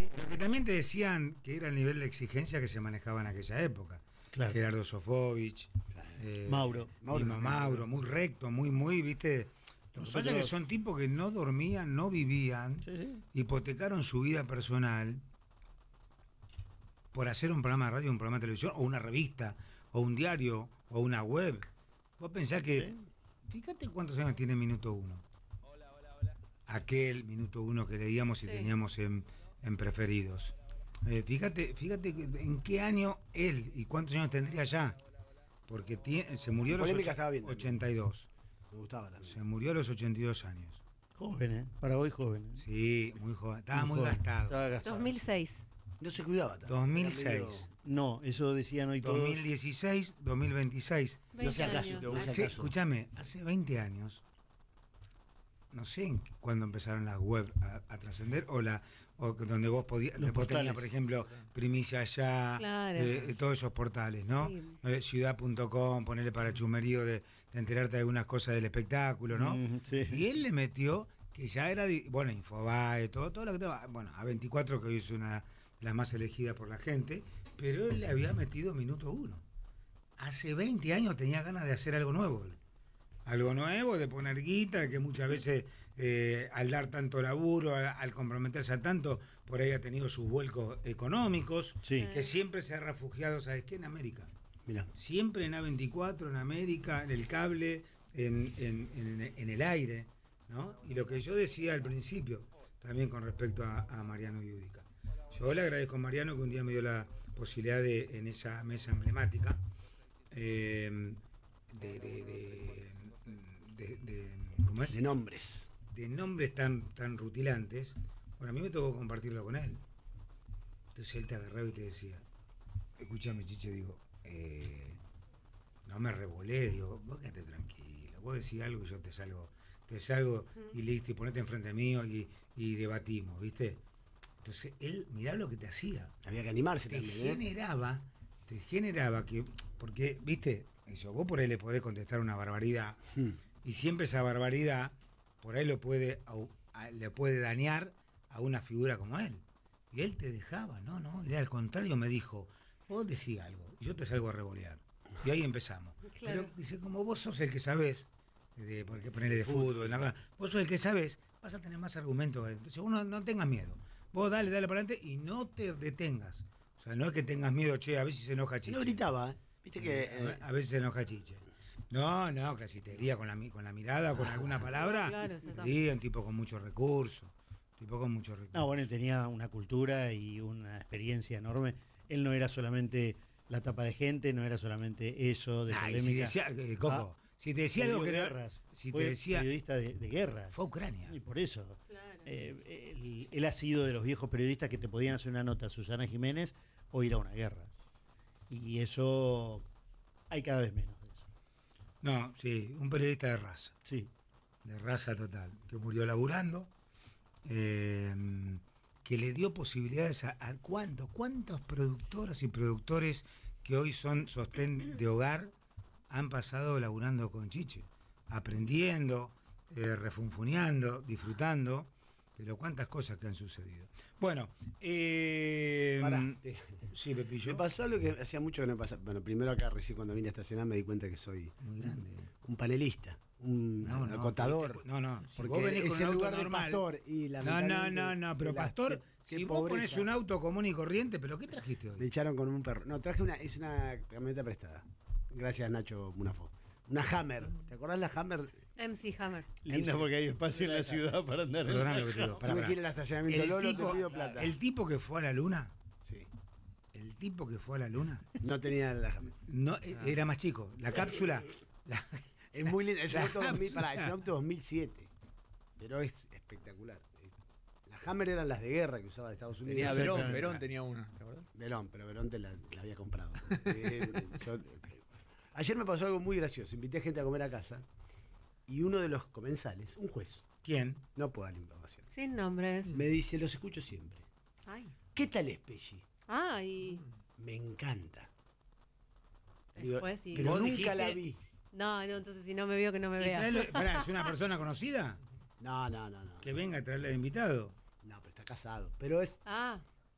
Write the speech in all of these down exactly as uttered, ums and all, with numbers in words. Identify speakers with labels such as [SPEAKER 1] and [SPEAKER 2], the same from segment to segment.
[SPEAKER 1] Sí.
[SPEAKER 2] Pero que también te decían que era el nivel de exigencia que se manejaba en aquella época.
[SPEAKER 3] Claro.
[SPEAKER 2] Gerardo Sofovich,
[SPEAKER 3] Claro.
[SPEAKER 2] eh,
[SPEAKER 3] Mauro.
[SPEAKER 2] Mauro, Mauro, Mauro, muy recto, muy, muy, viste. Lo que pasa es que son tipos que no dormían, no vivían,
[SPEAKER 3] sí, sí.
[SPEAKER 2] hipotecaron su vida personal por hacer un programa de radio, un programa de televisión, o una revista, o un diario, o una web. Vos pensás que, sí. Fíjate cuántos años tiene Minuto Uno.
[SPEAKER 4] Hola, hola, hola.
[SPEAKER 2] Aquel Minuto Uno que leíamos y sí. teníamos en, en preferidos. Eh, fíjate, fíjate en qué año él y cuántos años tendría ya. Porque tiene, se murió a los och- ochenta y dos.
[SPEAKER 5] Me gustaba también.
[SPEAKER 2] Se murió a los ochenta y dos años.
[SPEAKER 3] Joven, ¿eh? Para hoy joven. ¿eh?
[SPEAKER 2] Sí, muy joven. Estaba muy,
[SPEAKER 3] muy joven.
[SPEAKER 2] gastado.
[SPEAKER 3] Estaba gastado.
[SPEAKER 1] dos mil seis.
[SPEAKER 5] No se cuidaba tanto.
[SPEAKER 2] dos mil seis.
[SPEAKER 3] No, eso decían hoy todos.
[SPEAKER 2] dos mil dieciséis, dos mil veintiséis.
[SPEAKER 5] No sé acaso. No sé acaso.
[SPEAKER 2] Escúchame, hace veinte años, no sé en cuándo empezaron las web a, a trascender, o la o donde vos podías, después tenías, por ejemplo, Primicia Allá,
[SPEAKER 1] claro.
[SPEAKER 2] eh, todos esos portales, ¿no? Sí. Eh, ciudad punto com, ponerle para chumerío de, de enterarte de algunas cosas del espectáculo, ¿no?
[SPEAKER 3] Mm, sí.
[SPEAKER 2] Y él le metió, que ya era, bueno, Infobae, todo, todo lo que estaba, bueno, A veinticuatro, que hoy es una de las más elegidas por la gente, pero él le había metido Minuto Uno. Hace veinte años tenía ganas de hacer algo nuevo. Algo nuevo, de poner guita, que muchas veces eh, al dar tanto laburo, al, al comprometerse a tanto, por ahí ha tenido sus vuelcos económicos,
[SPEAKER 3] sí.
[SPEAKER 2] que siempre se ha refugiado, ¿sabes qué? En América.
[SPEAKER 5] Mirá.
[SPEAKER 2] Siempre en A veinticuatro, en América, en el cable, en, en, en, en el aire, ¿no? Y lo que yo decía al principio, también con respecto a, a Mariano Giudica. Yo le agradezco a Mariano que un día me dio la posibilidad de, en esa mesa emblemática, eh, de, de, de, de, de, ¿cómo es?
[SPEAKER 5] De nombres.
[SPEAKER 2] De nombres tan, tan rutilantes. Bueno, a mí me tocó compartirlo con él. Entonces él te agarraba y te decía, escúchame, Chiche, digo, eh, no me revolé, digo, vos quédate tranquilo, vos decís algo y yo te salgo, te salgo y listo, y ponete enfrente mío y, y debatimos, ¿viste? Entonces él, mirá lo que te hacía.
[SPEAKER 5] Había que animarse
[SPEAKER 2] te
[SPEAKER 5] también.
[SPEAKER 2] generaba, ¿eh? Te generaba que, porque, ¿viste? Eso, vos por ahí le podés contestar una barbaridad, hmm. y siempre esa barbaridad por ahí lo puede, a, le puede dañar a una figura como él. Y él te dejaba, no, no, y al contrario me dijo, vos decís algo, y yo te salgo a revolear. Y ahí empezamos. Claro. Pero dice, como vos sos el que sabés, de, porque ponerle de fútbol, nada, vos sos el que sabés, vas a tener más argumentos. Entonces vos no, no tengas miedo. Vos dale, dale para adelante y no te detengas. O sea, no es que tengas miedo, che, a ver si se enoja Chiche.
[SPEAKER 5] No gritaba, ¿eh? Viste que...
[SPEAKER 2] Eh, a veces se enoja Chiche. No, no, clasitería con la, con la mirada, con alguna palabra. Claro, sí, un tipo con muchos recursos. Tipo con muchos recursos.
[SPEAKER 3] No, bueno, él tenía una cultura y una experiencia enorme. Él no era solamente la tapa de gente, no era solamente eso de
[SPEAKER 2] nah,
[SPEAKER 3] polémica.
[SPEAKER 2] Si decía, eh, Coco, ah, si te decía algo que
[SPEAKER 3] guerras,
[SPEAKER 2] si
[SPEAKER 3] fue
[SPEAKER 2] te decía
[SPEAKER 3] periodista de, de guerras.
[SPEAKER 2] Fue Ucrania.
[SPEAKER 3] Y por eso.
[SPEAKER 1] Claro.
[SPEAKER 3] Eh, él, él ha sido de los viejos periodistas que te podían hacer una nota a Susana Jiménez o ir a una guerra. Y eso hay cada vez menos de eso.
[SPEAKER 2] No, sí, un periodista de raza.
[SPEAKER 3] Sí.
[SPEAKER 2] De raza total, que murió laburando, eh, que le dio posibilidades a, a cuántos, cuántos productoras y productores que hoy son sostén de hogar han pasado laburando con Chiche, aprendiendo, eh, refunfuneando, disfrutando. Pero cuántas cosas que han sucedido. Bueno, eh,
[SPEAKER 5] Pará, te,
[SPEAKER 2] sí, Pepillo.
[SPEAKER 5] Me pasó algo que hacía mucho que no me pasaba. Bueno, primero acá recién cuando vine a estacionar me di cuenta que soy
[SPEAKER 2] muy grande.
[SPEAKER 5] Un panelista, un
[SPEAKER 2] no, no,
[SPEAKER 5] acotador.
[SPEAKER 2] No, no, si
[SPEAKER 5] porque
[SPEAKER 2] vos venís con
[SPEAKER 5] es
[SPEAKER 2] un
[SPEAKER 5] el
[SPEAKER 2] auto
[SPEAKER 5] lugar
[SPEAKER 2] normal,
[SPEAKER 5] de Pastor y la
[SPEAKER 2] No, no, no, no, pero Pastor,
[SPEAKER 5] qué,
[SPEAKER 2] si
[SPEAKER 5] qué
[SPEAKER 2] vos
[SPEAKER 5] pobreza.
[SPEAKER 2] pones un auto común y corriente, ¿pero qué trajiste hoy?
[SPEAKER 5] Me echaron con un perro. No, traje una, es una camioneta prestada. Gracias, Nacho Munafo. Una Hammer. ¿Te acordás la Hammer?
[SPEAKER 1] M C Hammer.
[SPEAKER 3] Linda porque hay espacio en la ciudad para andar.
[SPEAKER 2] Perdóname lo que te digo.
[SPEAKER 5] Tuve que ir al estacionamiento
[SPEAKER 2] el
[SPEAKER 5] Lolo,
[SPEAKER 2] tipo,
[SPEAKER 5] te pido plata.
[SPEAKER 2] El tipo que fue a la luna.
[SPEAKER 5] Sí.
[SPEAKER 2] El tipo que fue a la luna.
[SPEAKER 5] No tenía la Hammer.
[SPEAKER 2] No, ah. Era más chico. La cápsula. La,
[SPEAKER 5] es muy linda. Es un auto, dos mil, pará, es un auto dos mil siete. Pero es espectacular. Las Hammer eran las de guerra que usaba Estados Unidos.
[SPEAKER 4] Tenía Verón, Verón tenía una, ¿te acuerdas?
[SPEAKER 5] Verón, pero Verón te la, la había comprado. eh, yo, Ayer me pasó algo muy gracioso. Invité a gente a comer a casa y uno de los comensales, un juez.
[SPEAKER 2] ¿Quién?
[SPEAKER 5] No puedo dar la información.
[SPEAKER 1] Sin nombres.
[SPEAKER 5] Me dice, los escucho siempre.
[SPEAKER 1] Ay.
[SPEAKER 5] ¿Qué tal es Pesci?
[SPEAKER 1] Ay.
[SPEAKER 5] Me encanta.
[SPEAKER 1] Digo, sí.
[SPEAKER 5] Pero nunca
[SPEAKER 2] dijiste?
[SPEAKER 5] la vi.
[SPEAKER 1] No, no, entonces si no me veo que no me vea.
[SPEAKER 2] Traelo, pará, ¿es una persona conocida?
[SPEAKER 5] No, no, no, no.
[SPEAKER 2] Que venga a traerle de invitado.
[SPEAKER 5] No, pero está casado. Pero es.
[SPEAKER 1] Ah.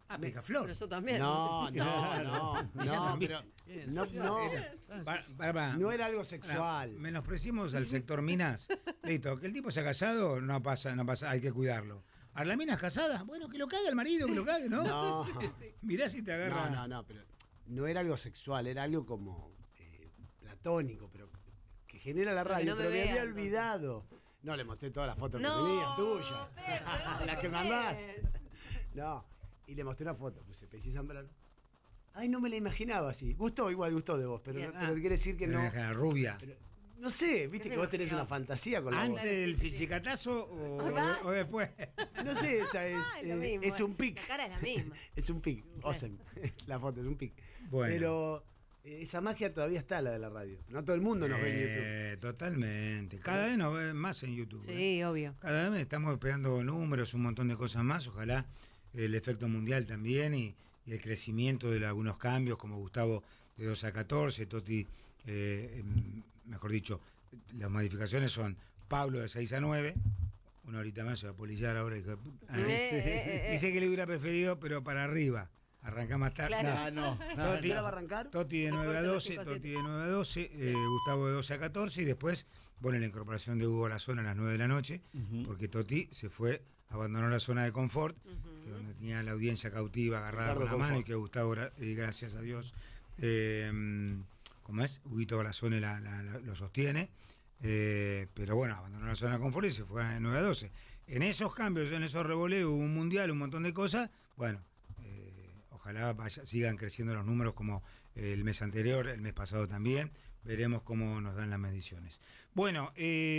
[SPEAKER 2] Ah, Picaflor.
[SPEAKER 1] Pero yo también.
[SPEAKER 5] No, no, no,
[SPEAKER 2] Ella
[SPEAKER 5] no,
[SPEAKER 2] también.
[SPEAKER 5] pero no, no,
[SPEAKER 2] Pa- pa- pa-
[SPEAKER 5] no era algo
[SPEAKER 2] Ahora,
[SPEAKER 5] sexual.
[SPEAKER 2] menospreciamos al sector minas. Listo, que el tipo se ha casado, no pasa, no pasa, hay que cuidarlo. ¿A la mina es casada? Bueno, que lo cague el marido, que lo cague, ¿no?
[SPEAKER 5] No,
[SPEAKER 2] Mirá si te agarra.
[SPEAKER 5] no, no, no, pero no era algo sexual, era algo como eh, platónico, pero que genera la
[SPEAKER 1] Pero que
[SPEAKER 5] radio,
[SPEAKER 1] no me
[SPEAKER 5] pero me
[SPEAKER 1] vea,
[SPEAKER 5] había
[SPEAKER 1] entonces.
[SPEAKER 5] olvidado. No, le mostré todas las fotos
[SPEAKER 1] No,
[SPEAKER 5] que tenía, tuyas.
[SPEAKER 1] Pedro,
[SPEAKER 5] Las que
[SPEAKER 1] ¿qué
[SPEAKER 5] mandás.
[SPEAKER 1] es?
[SPEAKER 5] No, y le mostré una foto, puse Pepsi Zambrano. Ay, no me la imaginaba así. Gustó, igual gustó de vos, pero,
[SPEAKER 1] Bien.
[SPEAKER 5] no, pero quiere decir que
[SPEAKER 2] Que
[SPEAKER 5] no.
[SPEAKER 2] la rubia.
[SPEAKER 5] pero- no sé, viste
[SPEAKER 1] ¿Qué
[SPEAKER 5] que vos
[SPEAKER 1] se
[SPEAKER 5] tenés
[SPEAKER 1] imaginaba?
[SPEAKER 5] una fantasía con la voz.
[SPEAKER 2] ¿Antes del pichicatazo o,
[SPEAKER 1] ¿Verdad?
[SPEAKER 2] o después?
[SPEAKER 5] No sé, esa es,
[SPEAKER 1] Ah, lo
[SPEAKER 5] eh,
[SPEAKER 1] mismo,
[SPEAKER 5] es un
[SPEAKER 1] La
[SPEAKER 5] pic.
[SPEAKER 1] cara es la misma.
[SPEAKER 5] Es un pic.
[SPEAKER 1] Claro.
[SPEAKER 5] Awesome. La foto es un pic.
[SPEAKER 2] Bueno.
[SPEAKER 5] Pero eh, esa magia todavía está, la de la radio. No todo el mundo nos ve en YouTube.
[SPEAKER 2] Eh, totalmente. Cada vez nos ven más en YouTube. ¿eh?
[SPEAKER 1] Sí, obvio.
[SPEAKER 2] Cada vez estamos esperando números, un montón de cosas más. Ojalá el efecto mundial también y, y el crecimiento de algunos cambios, como Gustavo de dos a catorce, Toti, eh, em, mejor dicho, las modificaciones son Pablo de seis a nueve. Una horita más se va a polillar ahora. hijo de puta. Ah,
[SPEAKER 1] Eh, eh, eh, eh.
[SPEAKER 2] Dice que le hubiera preferido, pero para arriba. Arranca más tarde.
[SPEAKER 1] Claro.
[SPEAKER 3] Ah, no.
[SPEAKER 5] ¿A
[SPEAKER 3] no,
[SPEAKER 5] qué hora
[SPEAKER 3] no.
[SPEAKER 5] va a arrancar?
[SPEAKER 2] Toti de nueve a
[SPEAKER 1] Corta los
[SPEAKER 2] doce,
[SPEAKER 1] cinco a
[SPEAKER 2] Toti
[SPEAKER 1] siete.
[SPEAKER 2] de nueve a doce, eh, Gustavo de doce a catorce y después, bueno, la incorporación de Hugo a la zona a las nueve de la noche,
[SPEAKER 3] Ujú.
[SPEAKER 2] porque Toti se fue, abandonó la zona de confort, que donde tenía la audiencia cautiva agarrada
[SPEAKER 5] Ricardo
[SPEAKER 2] con la mano
[SPEAKER 5] Confort.
[SPEAKER 2] y que Gustavo, gra- eh, gracias a Dios, eh, como es, Huguito Balazone la, la- la- lo sostiene, eh, pero bueno, abandonó la zona de confort y se fue de nueve a doce. En esos cambios, en esos revoleos, hubo un mundial, un montón de cosas, bueno, eh, ojalá vaya- sigan creciendo los números como el mes anterior, el mes pasado también. Veremos cómo nos dan las mediciones. Bueno,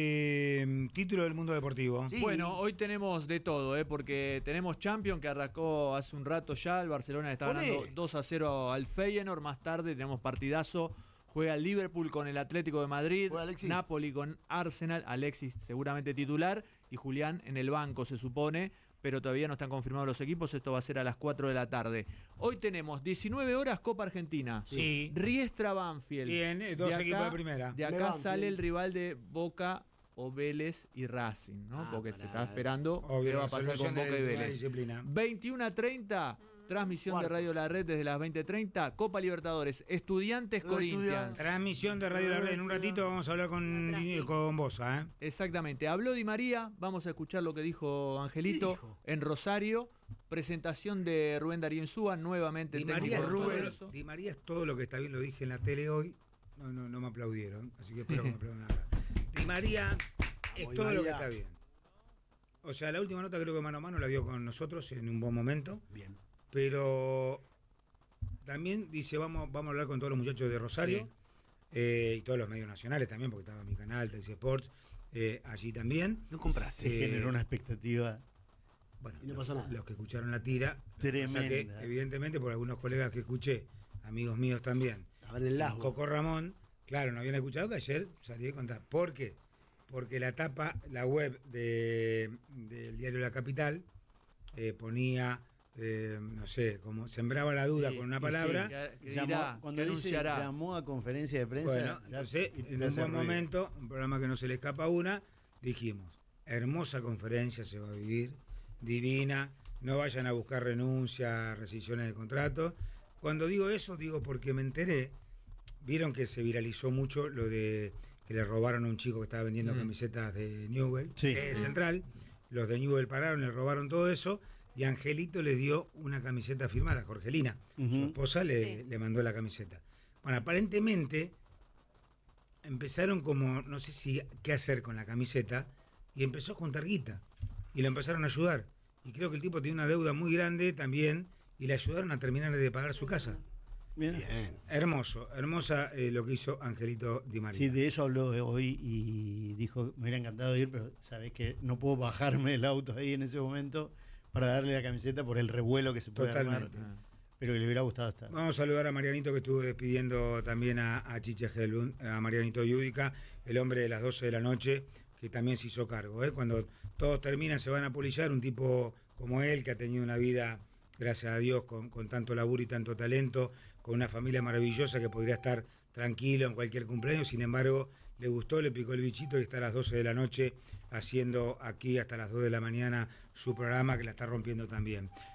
[SPEAKER 2] eh, título del mundo deportivo.
[SPEAKER 5] Sí.
[SPEAKER 4] Bueno, hoy tenemos de todo, ¿eh? Porque tenemos Champions que arrancó hace un rato ya. El Barcelona le está
[SPEAKER 5] Poné.
[SPEAKER 4] ganando dos a cero al Feyenoord. Más tarde tenemos partidazo. Juega el Liverpool con el Atlético de Madrid.
[SPEAKER 5] Juega Alexis.
[SPEAKER 4] Napoli con Arsenal. Alexis seguramente titular. Y Julián en el banco, se supone. Pero todavía no están confirmados los equipos. Esto va a ser a las cuatro de la tarde. Hoy tenemos diecinueve horas Copa Argentina.
[SPEAKER 2] Sí.
[SPEAKER 4] Riestra Banfield.
[SPEAKER 2] Bien, eh, dos
[SPEAKER 4] De
[SPEAKER 2] equipos
[SPEAKER 4] acá-
[SPEAKER 2] de primera.
[SPEAKER 4] De
[SPEAKER 5] Me
[SPEAKER 4] acá
[SPEAKER 5] Banfield.
[SPEAKER 4] sale el rival de Boca o Vélez y Racing, ¿no?
[SPEAKER 5] Ah,
[SPEAKER 4] Porque se
[SPEAKER 5] pará.
[SPEAKER 4] está esperando
[SPEAKER 2] Obvio,
[SPEAKER 4] qué va a
[SPEAKER 2] la
[SPEAKER 4] pasar con
[SPEAKER 2] solución
[SPEAKER 4] Boca y
[SPEAKER 2] es la
[SPEAKER 4] Vélez.
[SPEAKER 2] disciplina.
[SPEAKER 4] veintiuno a treinta, transmisión
[SPEAKER 5] Cuartos.
[SPEAKER 4] de Radio La Red desde las veinte treinta, Copa Libertadores, Estudiantes
[SPEAKER 5] Los
[SPEAKER 4] Corinthians.
[SPEAKER 5] Estudiantes.
[SPEAKER 2] Transmisión de Radio La Red. En un ratito vamos a hablar con, con Bosa, ¿eh?
[SPEAKER 4] Exactamente, habló Di María, vamos a escuchar lo que dijo Angelito
[SPEAKER 5] ¿Qué dijo?
[SPEAKER 4] en Rosario. Presentación de Rubén Darío Insúa, nuevamente
[SPEAKER 2] Di
[SPEAKER 4] técnico
[SPEAKER 2] María, es
[SPEAKER 4] de
[SPEAKER 2] todo,
[SPEAKER 4] San
[SPEAKER 2] lo-
[SPEAKER 4] Lorenzo.
[SPEAKER 2] Di María es todo lo que está bien, lo dije en la tele hoy. No, no, no me aplaudieron, así que espero que me aplaudan acá. Di María es
[SPEAKER 5] Di
[SPEAKER 2] todo lo que
[SPEAKER 5] María.
[SPEAKER 2] está bien. O sea, la última nota creo que mano a mano la dio con nosotros en un buen momento.
[SPEAKER 5] Bien.
[SPEAKER 2] Pero también dice, vamos, vamos a hablar con todos los muchachos de Rosario eh, y todos los medios nacionales también, porque estaba mi canal, Texas Sports, eh, allí también.
[SPEAKER 5] No compraste.
[SPEAKER 3] Se
[SPEAKER 2] Eh,
[SPEAKER 3] generó una expectativa.
[SPEAKER 2] Bueno,
[SPEAKER 5] Y no
[SPEAKER 2] los,
[SPEAKER 5] pasó nada.
[SPEAKER 2] los que escucharon la tira, lo que pasa
[SPEAKER 3] Tremenda.
[SPEAKER 2] que, evidentemente por algunos colegas que escuché, amigos míos también,
[SPEAKER 5] A ver el lago.
[SPEAKER 2] Coco Ramón, claro, no habían escuchado que ayer salí a contar. ¿Por qué? Porque la tapa, la web de- del diario La Capital eh, ponía, eh, no sé, como sembraba la duda
[SPEAKER 4] Sí,
[SPEAKER 2] con una
[SPEAKER 4] y sí,
[SPEAKER 2] palabra.
[SPEAKER 4] que- que
[SPEAKER 3] Llamó-
[SPEAKER 4] dirá,
[SPEAKER 3] cuando
[SPEAKER 4] que
[SPEAKER 3] dice
[SPEAKER 4] anunciará.
[SPEAKER 3] llamó a conferencia de prensa.
[SPEAKER 2] Bueno,
[SPEAKER 3] ya-
[SPEAKER 2] entonces,
[SPEAKER 3] y te
[SPEAKER 2] en un
[SPEAKER 3] hace
[SPEAKER 2] buen
[SPEAKER 3] ruido.
[SPEAKER 2] momento, un programa que no se le escapa una, dijimos, hermosa conferencia se va a vivir, divina, no vayan a buscar renuncias, rescisiones de contrato. Cuando digo eso, digo porque me enteré, vieron que se viralizó mucho lo de que le robaron a un chico que estaba vendiendo
[SPEAKER 4] Mm.
[SPEAKER 2] camisetas de Newell,
[SPEAKER 3] Sí.
[SPEAKER 2] eh, Central, los de Newell pararon, le robaron todo eso, y Angelito le dio una camiseta firmada, Jorgelina, su
[SPEAKER 3] Ujú.
[SPEAKER 2] esposa le,
[SPEAKER 1] Sí.
[SPEAKER 2] le mandó la camiseta. Bueno, aparentemente empezaron como, no sé si qué hacer con la camiseta, y empezó a juntar guita, y lo empezaron a ayudar. Y creo que el tipo tiene una deuda muy grande también, y le ayudaron a terminar de pagar su casa.
[SPEAKER 3] Mira.
[SPEAKER 5] Bien.
[SPEAKER 2] Hermoso, hermosa eh, lo que hizo Angelito Di María.
[SPEAKER 3] Sí, de eso habló hoy y dijo, me hubiera encantado ir, pero sabés que no puedo bajarme del auto ahí en ese momento para darle la camiseta por el revuelo que se puede
[SPEAKER 2] Totalmente.
[SPEAKER 3] armar, pero que le hubiera gustado estar.
[SPEAKER 2] Vamos a saludar a Marianito, que estuve despidiendo también a, a Chiche Helbund, a Marianito Yudica, el hombre de las doce de la noche, que también se hizo cargo. ¿eh? Cuando todos terminan, se van a polillar, un tipo como él, que ha tenido una vida, gracias a Dios, con, con tanto laburo y tanto talento, con una familia maravillosa que podría estar tranquilo en cualquier cumpleaños, sin embargo, le gustó, le picó el bichito y está a las doce de la noche haciendo aquí hasta las dos de la mañana su programa, que la está rompiendo también.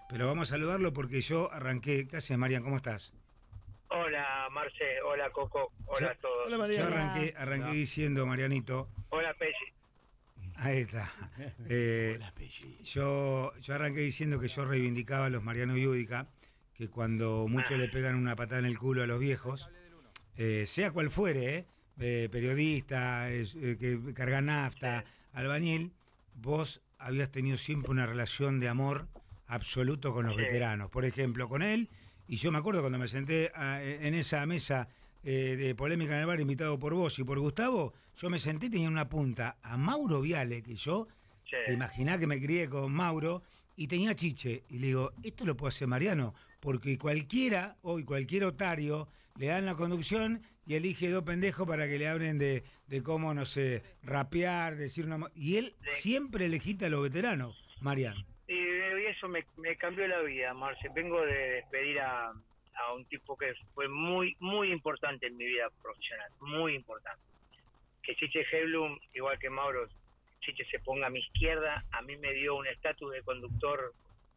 [SPEAKER 2] pero vamos a saludarlo porque yo arranqué. ¿Qué haces, Marian? ¿Cómo estás?
[SPEAKER 6] Hola, Marce. Hola, Coco. Hola
[SPEAKER 2] Yo-
[SPEAKER 6] a todos.
[SPEAKER 3] Hola, María.
[SPEAKER 2] Yo arranqué, arranqué diciendo, Marianito,
[SPEAKER 6] Hola, Pesi.
[SPEAKER 2] ahí está. Eh,
[SPEAKER 5] Hola, Pelli.
[SPEAKER 2] yo, yo arranqué diciendo que yo reivindicaba a los Mariano Yudica, que cuando muchos le pegan una patada en el culo a los viejos, eh, sea cual fuere, eh, eh, periodista, es, eh, que carga nafta, albañil, vos habías tenido siempre una relación de amor absoluto con los
[SPEAKER 6] Sí.
[SPEAKER 2] veteranos. Por ejemplo, con él, y yo me acuerdo cuando me senté a- en esa mesa eh, de polémica en el bar, invitado por vos y por Gustavo, yo me senté y tenía una punta a Mauro Viale, que yo,
[SPEAKER 6] Sí.
[SPEAKER 2] te imaginás que me crié con Mauro, y tenía Chiche. Y le digo, esto lo puede hacer Mariano, porque cualquiera, hoy cualquier otario, le dan la conducción y elige dos pendejos para que le hablen de, de cómo, no sé, rapear, decir una... mo- Y él siempre elegita a los veteranos, Marian.
[SPEAKER 6] Y, y eso me, me cambió la vida, Marce. Vengo de despedir a, a un tipo que fue muy, muy importante en mi vida profesional. Muy importante. Que Chiche Heiblum, igual que Mauro, Chiche se ponga a mi izquierda, a mí me dio un estatus de conductor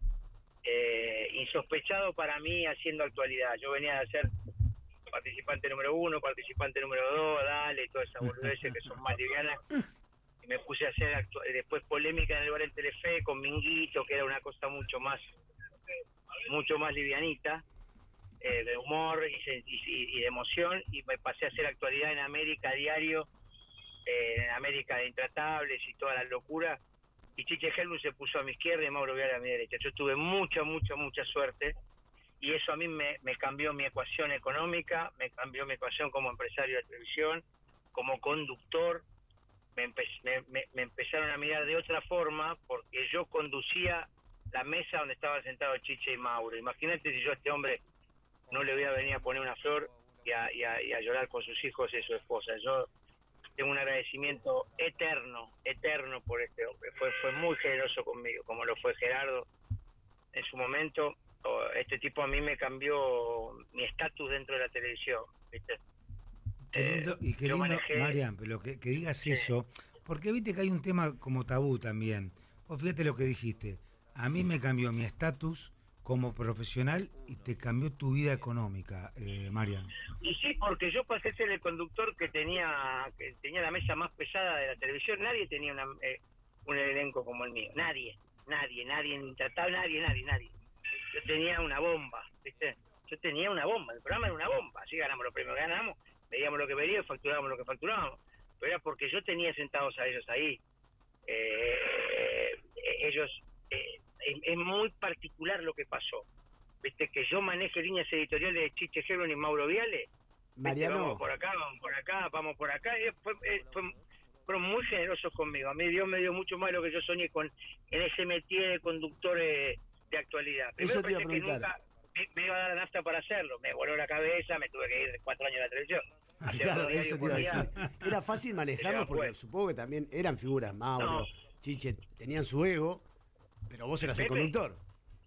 [SPEAKER 6] eh, insospechado para mí haciendo actualidad. Yo venía de ser participante número uno, participante número dos, dale, todas esas boludeces que son más livianas. Y me puse a hacer actu- después polémica en el bar en Telefe con Minguito, que era una cosa mucho más mucho más livianita, eh, de humor y, se- y- y de emoción, y me pasé a hacer actualidad en América Diario, eh, en América de Intratables y toda la locura, y Chiche Helmut se puso a mi izquierda y Mauro Viale a mi derecha. Yo tuve mucha, mucha, mucha suerte, y eso a mí me, me cambió mi ecuación económica, me cambió mi ecuación como empresario de televisión, como conductor. Me, empe- me, me- me empezaron a mirar de otra forma porque yo conducía la mesa donde estaban sentados Chiche y Mauro. Imagínate si yo a este hombre no le voy a venir a poner una flor y a, y a- y a llorar con sus hijos y su esposa. Yo tengo un agradecimiento eterno, eterno por este hombre. Fue, fue muy generoso conmigo, como lo fue Gerardo en su momento. O- Este tipo a mí me cambió mi estatus dentro de la televisión, ¿viste?
[SPEAKER 2] Qué lindo, y qué
[SPEAKER 6] yo
[SPEAKER 2] lindo,
[SPEAKER 6] manejé-
[SPEAKER 2] Marian, pero que, que digas
[SPEAKER 6] Sí.
[SPEAKER 2] eso, porque viste que hay un tema como tabú también. Vos fíjate lo que dijiste, a mí me cambió mi estatus como profesional y te cambió tu vida económica, eh, Marian.
[SPEAKER 6] Y sí, porque yo pasé a ser el conductor que tenía que tenía la mesa más pesada de la televisión. Nadie tenía una, eh, un elenco como el mío. Nadie, nadie, nadie, intratable, nadie, nadie, nadie. Yo tenía una bomba, ¿viste? Yo tenía una bomba, el programa era una bomba. Así ganamos los premios, ganamos, veíamos lo que veíamos, facturábamos lo que facturábamos. Pero era porque yo tenía sentados a ellos ahí. Eh, eh, ellos, eh, es, es muy particular lo que pasó. Viste, que yo maneje líneas editoriales de Chiche Hebron y Mauro Viale. Viste,
[SPEAKER 5] Mariano,
[SPEAKER 6] vamos por acá, vamos por acá, vamos por acá. Y fue, eh, fue- fueron muy generosos conmigo. A mí Dios me dio mucho más de lo que yo soñé con en ese métier de conductor eh, de actualidad.
[SPEAKER 5] Eso te iba a
[SPEAKER 6] pensé que
[SPEAKER 5] preguntar.
[SPEAKER 6] nunca me, me iba a dar la nafta para hacerlo. Me voló la cabeza, me tuve que ir de cuatro años a la televisión. Hacer
[SPEAKER 5] claro,
[SPEAKER 6] dos diarios
[SPEAKER 5] eso te
[SPEAKER 6] por
[SPEAKER 5] iba a
[SPEAKER 6] día.
[SPEAKER 5] decir. Era fácil manejarlos porque
[SPEAKER 6] Bueno.
[SPEAKER 5] supongo que también eran figuras, Mauro,
[SPEAKER 6] No.
[SPEAKER 5] Chiche, tenían su ego, pero vos eras el
[SPEAKER 6] Pepe.
[SPEAKER 5] conductor.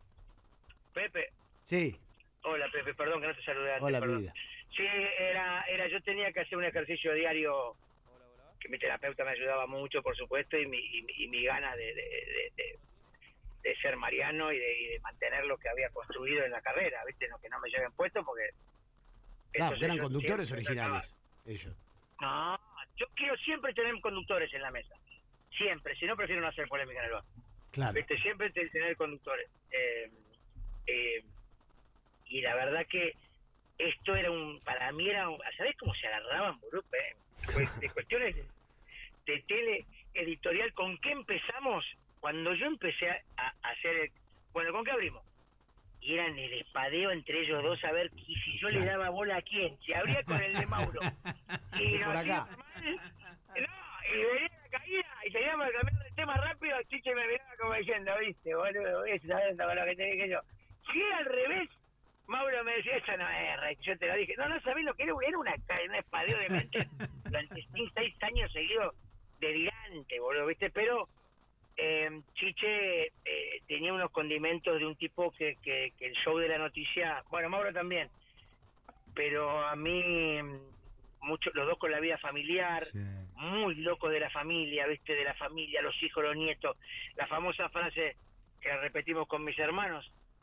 [SPEAKER 6] Pepe,
[SPEAKER 5] Sí,
[SPEAKER 6] hola Pepe, perdón que no te saludé antes.
[SPEAKER 5] hola,
[SPEAKER 6] perdón.
[SPEAKER 5] vida.
[SPEAKER 6] Sí, era, era, yo tenía que hacer un ejercicio diario, que mi terapeuta me ayudaba mucho, por supuesto, y mi, y, mi- y mi gana de, de, de- de- de ser Mariano y de, y de mantener lo que había construido en la carrera, ¿viste? No, que no me lleven puesto porque...
[SPEAKER 5] Claro,
[SPEAKER 6] eso
[SPEAKER 5] que eran
[SPEAKER 6] yo
[SPEAKER 5] conductores
[SPEAKER 6] siempre
[SPEAKER 5] originales, ellos.
[SPEAKER 6] trataba- No, yo quiero siempre tener conductores en la mesa. Siempre, si no prefiero no hacer polémica en el bar.
[SPEAKER 5] Claro.
[SPEAKER 6] ¿Viste? Siempre te- tener conductores. Eh, eh, y la verdad que esto era un, para mí era un, ¿sabés cómo se agarraban, boludo? Eh, cu- de cuestiones de, de tele editorial. ¿Con qué empezamos? Cuando yo empecé a, a hacer, el, bueno, ¿con qué abrimos? Y eran el espadeo entre ellos dos a ver qui- si yo le
[SPEAKER 5] Claro.
[SPEAKER 6] daba bola a quién. Si abría con el de Mauro. Y
[SPEAKER 5] Por
[SPEAKER 6] nos
[SPEAKER 5] acá.
[SPEAKER 6] iba mal. No, y venía la caída y teníamos que cambiar de tema rápido. Chiche me miraba como diciendo, viste, boludo, ves, sabes con lo que te dije yo. Si era al revés, Mauro me decía, esa no es, Rey. Yo te lo dije. No, no sabés lo que era, era una, ca- un espadeo de mente durante cinco, seis años seguidos delirante, boludo, viste, pero eh, Chiche eh, tenía unos condimentos de un tipo que, que, que el show de la noticia, bueno, Mauro también, pero a mí, mucho, los dos con la vida familiar,
[SPEAKER 2] Sí.
[SPEAKER 6] muy locos de la familia, viste, de la familia, los hijos, los nietos, la famosa frase que la repetimos con mis hermanos,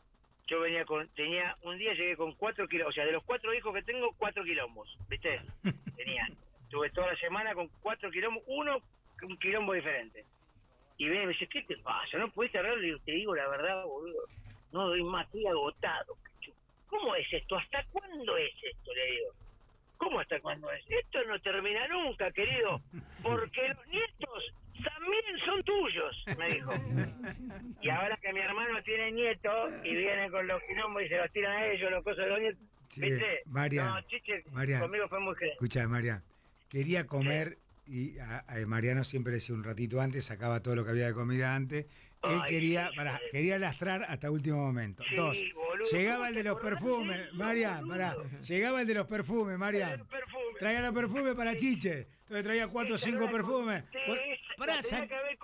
[SPEAKER 6] yo venía con, tenía, un día llegué con cuatro kilos, o sea, de los cuatro hijos que tengo, cuatro quilombos, ¿viste? Tenía. Tuve toda la semana con cuatro quilombos, uno un quilombo diferente. Y viene y me dice, ¿qué te pasa? ¿No puedes cerrar? Le digo, te digo la verdad, boludo, no doy más, estoy agotado. ¿Cómo es esto? ¿Hasta cuándo es esto? Le digo. ¿Cómo hasta cuándo es? Esto no termina nunca, querido, porque los nietos también son tuyos, me dijo. Y ahora que mi hermano tiene nietos y viene con los quilombos y se los tiran a ellos, los cosas de los nietos,
[SPEAKER 2] Sí,
[SPEAKER 6] ¿viste?
[SPEAKER 2] María,
[SPEAKER 6] no, chiche,
[SPEAKER 2] María,
[SPEAKER 6] conmigo fue muy generoso.
[SPEAKER 2] Escucha, María, quería comer y a, a Mariano siempre decía un ratito antes, sacaba todo lo que había de comida antes. Él
[SPEAKER 6] Ay,
[SPEAKER 2] quería,
[SPEAKER 6] sí,
[SPEAKER 2] pará,
[SPEAKER 6] sí.
[SPEAKER 2] quería lastrar hasta último momento.
[SPEAKER 6] Sí,
[SPEAKER 2] Dos,
[SPEAKER 6] boludo,
[SPEAKER 2] llegaba
[SPEAKER 6] ¿cómo
[SPEAKER 2] el
[SPEAKER 6] te
[SPEAKER 2] de los
[SPEAKER 6] acordás de
[SPEAKER 2] perfumes,
[SPEAKER 6] eso,
[SPEAKER 2] María,
[SPEAKER 6] boludo?
[SPEAKER 2] pará, llegaba el de los perfumes, María.
[SPEAKER 6] El perfume.
[SPEAKER 2] Traía los perfumes para Chiche. Entonces traía cuatro o
[SPEAKER 6] Esa
[SPEAKER 2] cinco
[SPEAKER 6] no la
[SPEAKER 2] perfumes.
[SPEAKER 6] conté,
[SPEAKER 2] Bueno,
[SPEAKER 6] esa
[SPEAKER 2] pará,
[SPEAKER 6] la tenía
[SPEAKER 2] sac-
[SPEAKER 6] que haber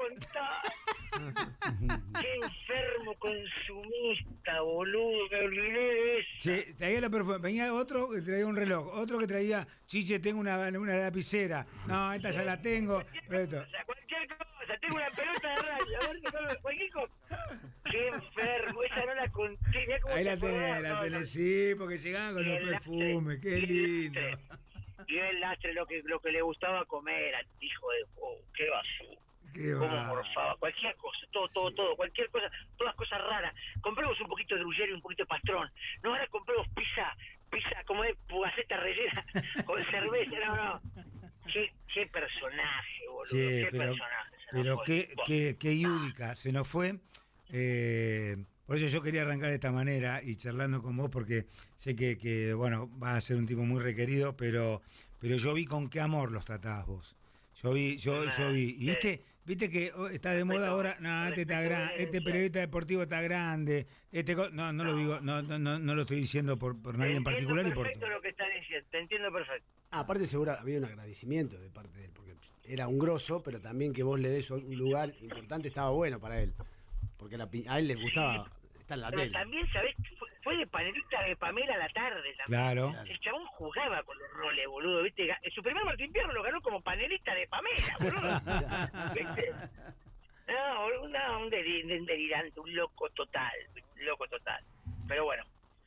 [SPEAKER 6] contado. Qué enfermo consumista, boludo, me olvidé de eso.
[SPEAKER 2] Che, traía los perfumes. Venía otro que traía un reloj, otro que traía, Chiche, tengo una, una lapicera. No, esta ya la tengo. Pero esto.
[SPEAKER 6] O sea, cualquier cosa, tengo una pelota de raya, a ver, déjame, cualquier cosa. Qué enfermo, esa no la conté. Mirá cómo
[SPEAKER 2] Ahí
[SPEAKER 6] te
[SPEAKER 2] la tenés,
[SPEAKER 6] acordás,
[SPEAKER 2] la
[SPEAKER 6] no,
[SPEAKER 2] tenés,
[SPEAKER 6] no.
[SPEAKER 2] sí, porque llegaban con
[SPEAKER 6] Y
[SPEAKER 2] los
[SPEAKER 6] el lastre,
[SPEAKER 2] perfumes, qué
[SPEAKER 6] y el
[SPEAKER 2] lindo.
[SPEAKER 6] lastre. Y el lastre lo que lo que le gustaba comer al hijo de oh, qué basura.
[SPEAKER 2] Qué
[SPEAKER 6] Como
[SPEAKER 2] va.
[SPEAKER 6] morfaba, cualquier cosa, todo, todo, todo, cualquier cosa, todas cosas raras. Compremos un poquito de gruyere y un poquito de pastrón. No, ahora compremos pizza, pizza como es pugaceta rellena con cerveza, no, no. Qué, qué personaje, boludo,
[SPEAKER 2] Che,
[SPEAKER 6] qué
[SPEAKER 2] pero,
[SPEAKER 6] personaje. se nos
[SPEAKER 2] pero
[SPEAKER 6] fue.
[SPEAKER 2] qué,
[SPEAKER 6] Buah.
[SPEAKER 2] qué, qué Yúdica, se nos fue. Eh, por eso yo quería arrancar de esta manera y charlando con vos, porque sé que, que bueno, vas a ser un tipo muy requerido, pero, pero yo vi con qué amor los tratabas vos. Yo vi, yo, yo vi. Y viste, viste que oh, está de moda ahora, no, este está grande, este periodista deportivo está grande, este co- no, no lo digo, no, no, no, no lo estoy diciendo por, por nadie en
[SPEAKER 6] Te entiendo
[SPEAKER 2] particular y por
[SPEAKER 6] perfecto
[SPEAKER 2] todo.
[SPEAKER 6] lo que estás diciendo, te entiendo perfecto.
[SPEAKER 5] Ah, aparte seguro había un agradecimiento de parte de él, porque era un grosso, pero también que vos le des un lugar importante estaba bueno para él. Porque la pi- a él les gustaba estar en la
[SPEAKER 6] Pero
[SPEAKER 5] tele.
[SPEAKER 6] también, ¿sabés? Fue, fue de panelista de Pamela a la tarde también.
[SPEAKER 2] Claro.
[SPEAKER 6] El chabón jugaba con los roles, boludo, ¿viste? Ga- Su primer Martín Fierro lo ganó como panelista de Pamela, boludo. ¿Viste? No, boludo, no, un, deli- un delirante, un loco total, un loco total. Pero bueno,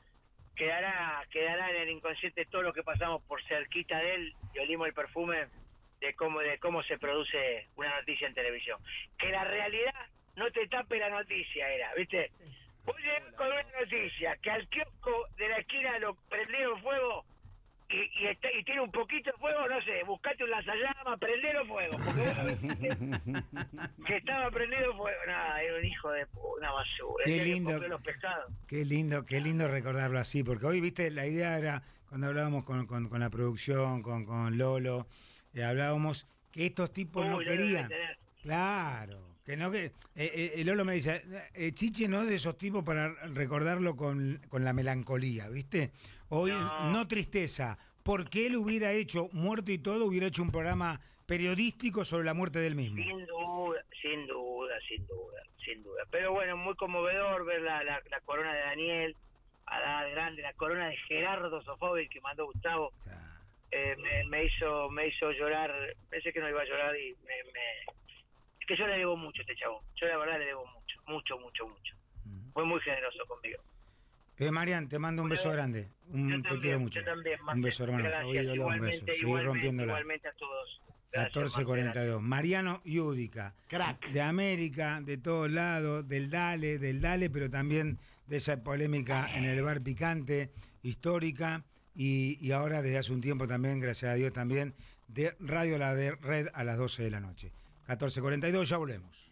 [SPEAKER 6] quedará quedará en el inconsciente todo lo que pasamos por cerquita de él y olimos el perfume de cómo de cómo se produce una noticia en televisión. Que la realidad no te tape la noticia, era, ¿viste? Vos llegás con una noticia que al kiosco de la esquina lo prendieron fuego y, y, está, y tiene un poquito de fuego, no sé, buscate un lanzallamas, prendelo fuego. Porque vos viste que estaba prendido fuego. Nada, era un hijo de pu- una basura.
[SPEAKER 2] Qué
[SPEAKER 6] El día que
[SPEAKER 2] lindo.
[SPEAKER 6] compré los pescados.
[SPEAKER 2] Qué lindo, qué lindo recordarlo así, porque hoy, viste, la idea era, cuando hablábamos con, con, con la producción, con, con Lolo, eh, hablábamos que estos tipos no
[SPEAKER 6] Uy, lo debe
[SPEAKER 2] querían.
[SPEAKER 6] tener.
[SPEAKER 2] Claro, que no que. Eh, eh, Lolo me dice, eh, Chiche no es de esos tipos para recordarlo con, con la melancolía, ¿viste? Hoy no.
[SPEAKER 6] No.
[SPEAKER 2] tristeza, porque él hubiera hecho, muerto y todo, hubiera hecho un programa periodístico sobre la muerte del mismo.
[SPEAKER 6] Sin duda, sin duda, sin duda, sin duda. Pero bueno, muy conmovedor ver la, la, la corona de Daniel, a la grande, la corona de Gerardo Sofovich que mandó Gustavo.
[SPEAKER 2] O sea,
[SPEAKER 6] Eh, me, me hizo me hizo llorar, pensé que no iba a llorar y me, me... Es que yo le debo mucho a este chabón, yo la verdad le debo mucho, mucho, mucho, mucho.
[SPEAKER 2] mm.
[SPEAKER 6] Fue muy generoso conmigo.
[SPEAKER 2] Eh, Marian, te mando un beso grande. Un,
[SPEAKER 6] Yo
[SPEAKER 2] te
[SPEAKER 6] también,
[SPEAKER 2] quiero mucho.
[SPEAKER 6] yo también,
[SPEAKER 2] Un beso, hermano.
[SPEAKER 6] Gracias,
[SPEAKER 2] Oídolo, un
[SPEAKER 6] igualmente,
[SPEAKER 2] beso. Seguí
[SPEAKER 6] igualmente,
[SPEAKER 2] rompiéndola.
[SPEAKER 6] igualmente a todos. Gracias,
[SPEAKER 2] catorce cuarenta y dos. Mariano Yúdica.
[SPEAKER 5] Crack.
[SPEAKER 2] De América, de todos lados, del Dale, del Dale, pero también de esa polémica en el bar picante, histórica, y, y ahora desde hace un tiempo también, gracias a Dios también, de Radio La de Red a las doce de la noche. catorce cuarenta y dos, ya volvemos.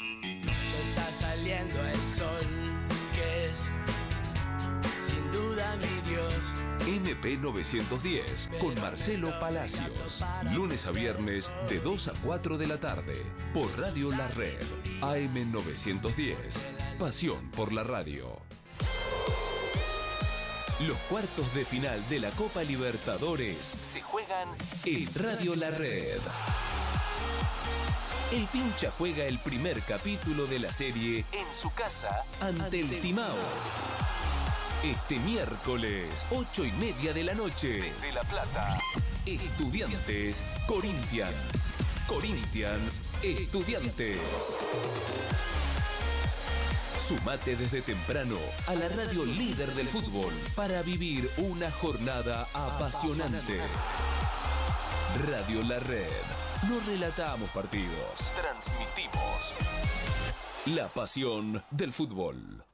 [SPEAKER 7] Está saliendo el sol, que es sin duda mi Dios.
[SPEAKER 8] M P novecientos diez con Marcelo Palacios. Lunes a viernes de dos a cuatro de la tarde. Por Radio La Red. A M novecientos diez. Pasión por la radio. Los cuartos de final de la Copa Libertadores se juegan en Radio La Red. El Pincha juega el primer capítulo de la serie en su casa ante el Timao. Este miércoles, ocho y media de la noche, desde La Plata. Estudiantes, Corinthians. Corinthians, Estudiantes. Sumate desde temprano a la radio líder del fútbol para vivir una jornada apasionante. Radio La Red. No relatamos partidos, transmitimos la pasión del fútbol.